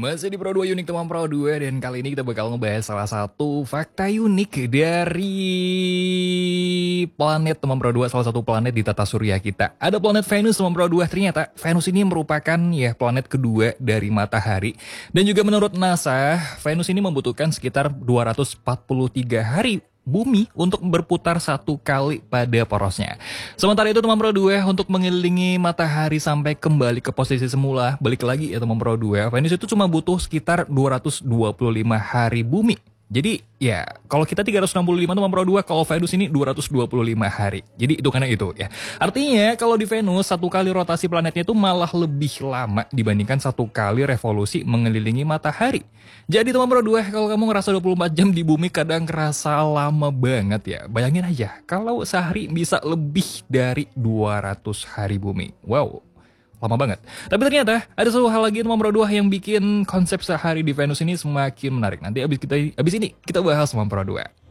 Masih di Pro 2 Unik teman Pro 2, dan kali ini kita bakal ngebahas salah satu fakta unik dari planet teman Pro 2, salah satu planet di tata surya kita. Ada planet Venus teman Pro 2. Ternyata Venus ini merupakan planet kedua dari matahari. Dan juga menurut NASA, Venus ini membutuhkan sekitar 243 hari bumi untuk berputar satu kali pada porosnya. Sementara itu teman Pro 2, untuk mengelilingi matahari sampai kembali ke posisi semula, balik lagi ya teman Pro 2, Venus itu cuma butuh sekitar 225 hari bumi. Jadi ya kalau kita 365 teman Pro 2, kalau Venus ini 225 hari. Jadi hitungannya itu ya. Artinya kalau di Venus satu kali rotasi planetnya itu malah lebih lama dibandingkan satu kali revolusi mengelilingi matahari. Jadi teman Pro 2, kalau kamu ngerasa 24 jam di bumi kadang kerasa lama banget ya. Bayangin aja kalau sehari bisa lebih dari 200 hari bumi. Wow, lama banget. Tapi ternyata ada satu hal lagi teman Pro 2 yang bikin konsep sehari di Venus ini semakin menarik. Nanti abis ini kita bahas teman Pro 2.